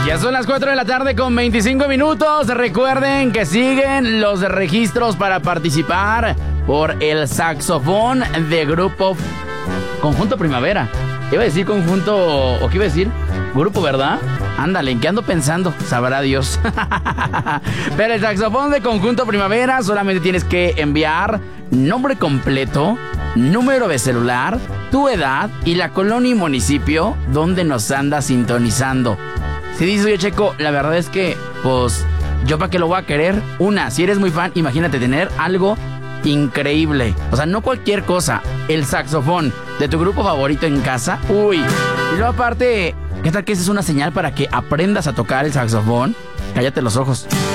Ya son las 4 de la tarde con 25 minutos. Recuerden que siguen los registros para participar por el saxofón de Grupo Conjunto Primavera. Iba a decir conjunto, ¿o qué iba a decir? Grupo, ¿verdad? Ándale, ¿en qué ando pensando? Sabrá Dios. Pero el saxofón de Conjunto Primavera solamente tienes que enviar nombre completo, número de celular, tu edad y la colonia y municipio donde nos andas sintonizando. Si dices, oye, Checo, la verdad es que, pues, ¿yo para qué lo voy a querer? Si eres muy fan, imagínate tener algo increíble. O sea, no cualquier cosa. El saxofón de tu grupo favorito en casa. Uy. Y luego aparte, ¿qué tal que esa es una señal para que aprendas a tocar el saxofón? Cállate los ojos.